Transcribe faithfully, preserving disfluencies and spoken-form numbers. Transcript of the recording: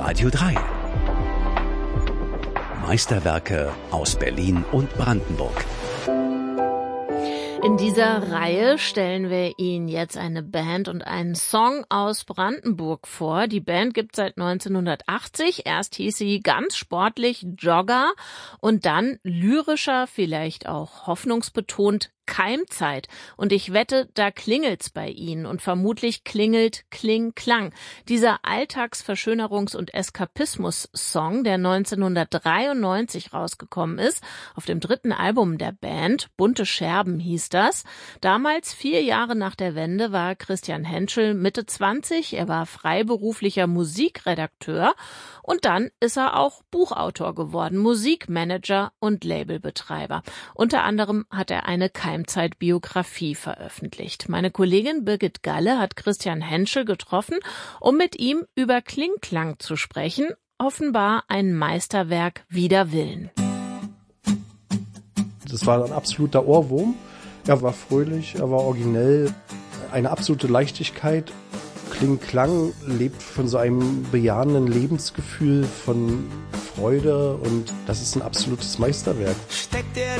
Radio drei. Meisterwerke aus Berlin und Brandenburg. In dieser Reihe stellen wir Ihnen jetzt eine Band und einen Song aus Brandenburg vor. Die Band gibt es seit neunzehnhundertachtzig. Erst hieß sie ganz sportlich Jogger und dann lyrischer, vielleicht auch hoffnungsbetont Keimzeit. Und ich wette, da klingelt's bei Ihnen und vermutlich klingelt Kling Klang. Dieser Alltagsverschönerungs- und Eskapismus-Song, der neunzehnhundertdreiundneunzig rausgekommen ist, auf dem dritten Album der Band, Bunte Scherben hieß das. Damals, vier Jahre nach der Wende, war Christian Henschel Mitte zwanzig. Er war freiberuflicher Musikredakteur und dann ist er auch Buchautor geworden, Musikmanager und Labelbetreiber. Unter anderem hat er eine Keimzeit-Biografie veröffentlicht. Meine Kollegin Birgit Galle hat Christian Henschel getroffen, um mit ihm über Klingklang zu sprechen. Offenbar ein Meisterwerk wider Willen. Das war ein absoluter Ohrwurm. Er war fröhlich, er war originell, eine absolute Leichtigkeit. Klingklang lebt von so einem bejahenden Lebensgefühl, von Freude und das ist ein absolutes Meisterwerk.